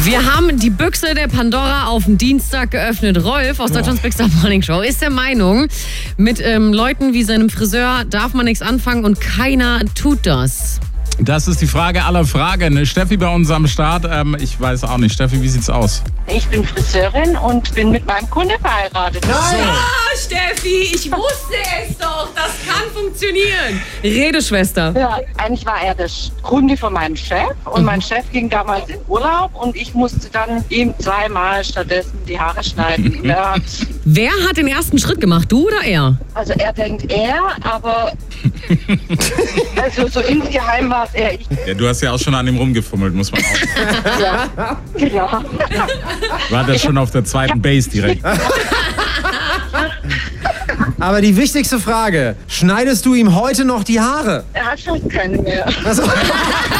Wir haben die Büchse der Pandora auf den Dienstag geöffnet. Rolf aus Deutschlands Big Star Morning Show ist der Meinung, mit Leuten wie seinem Friseur darf man nichts anfangen und keiner tut das. Das ist die Frage aller Fragen. Steffi bei uns am Start. Ich weiß auch nicht. Steffi, wie sieht's aus? Ich bin Friseurin und bin mit meinem Kunde verheiratet. Nein! Ah, Steffi, ich wusste es doch. Das kann funktionieren. Rede, Schwester. Ja, eigentlich war er der Kunde von meinem Chef und mein Chef ging damals in Urlaub und ich musste dann ihm zweimal stattdessen die Haare schneiden. Wer hat den ersten Schritt gemacht, du oder er? Also er denkt aber also so insgeheim war es eher ich. Ja, du hast ja auch schon an ihm rumgefummelt, muss man auch. Ja, genau. War das schon auf der zweiten Base direkt? Aber die wichtigste Frage, schneidest du ihm heute noch die Haare? Er hat fast keine mehr. Also